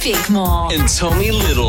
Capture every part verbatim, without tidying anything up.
Bickmore. And Tommy Little.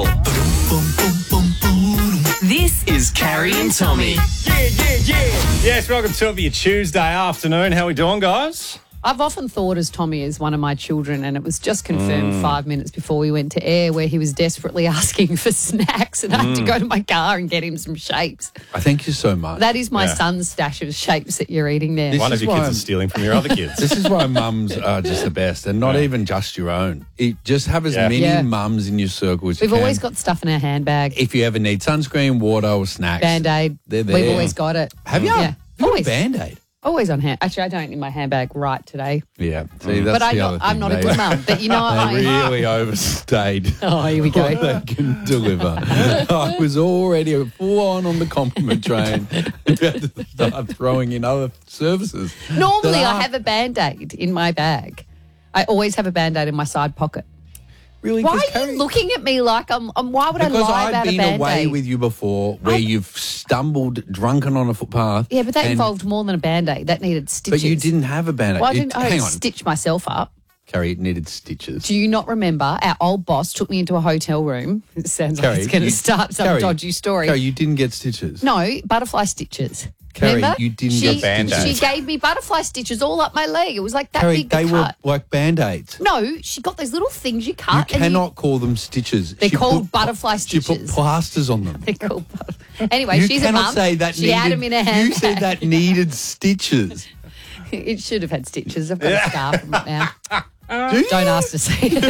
This is Carrie and Tommy. Yeah, yeah, yeah. Yes, welcome to it for your Tuesday afternoon. How we doing, guys? I've often thought as Tommy as one of my children, and it was just confirmed mm. five minutes before we went to air where he was desperately asking for snacks and I had mm. to go to my car and get him some shapes. I thank you so much. That is my Yeah. son's stash of shapes that you're eating there. This One of is your why kids I'm- is stealing from your other kids. This is why mums are just the best, and not Yeah. even just your own. It, just have as Yeah. many Yeah. mums in your circle as We've you can. always got stuff in our handbag. If you ever need sunscreen, water, or snacks, Band-Aid. they're there. We've always got it. Have you? Yeah. You've Always. got a Band-Aid. Always on hand. Actually, I don't in my handbag right today. Yeah. See, that's but I the not, other I'm thing. not a They- good mum. But you know what? They I, really overstayed oh, here we what go. they can deliver. I was already full on on the compliment train. You had to start throwing in other services. Normally, that I aren't- have a Band-Aid in my bag. I always have a Band-Aid in my side pocket. Really, Why 'cause are you Carrie- looking at me like I'm, I'm why would I Because lie I've about a been Band-Aid? away with you before where I- you've stumbled drunken on a footpath. Yeah, but that and- involved more than a Band-Aid. That needed stitches. But you didn't have a Band-Aid. Well, I It- didn't I hang on. stitch myself up. Carrie, it needed stitches. Do you not remember our old boss took me into a hotel room? It sounds Carrie, like it's going to you- start some Carrie, dodgy story. Carrie, you didn't get stitches. No, butterfly stitches. Carrie, Remember? you didn't she, get Band-Aids. She gave me butterfly stitches all up my leg. It was like that Carrie, big they cut. were like Band-Aids. No, she got those little things you You cut. and cannot call them stitches. They're She called put- butterfly She put stitches. plasters on them. They're called butter- Anyway, You she's a cannot mum. say that she needed, had them in her You handbag. said that needed stitches. It should have had stitches. I've got a scar from it now. Do you? Don't ask to see it.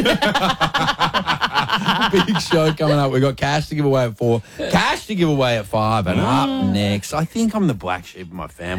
Big show coming up. We've got cash to give away at four, cash to give away at five, and up next, I think I'm the black sheep of my family.